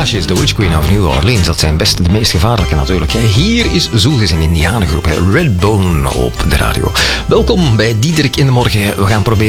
Appalachians, The Witch Queen of New Orleans. Dat zijn best de meest gevaarlijke natuurlijk. Hier is Zoelges een indianengroep, Redbone op de radio. Welkom bij Diederik in de Morgen. We gaan proberen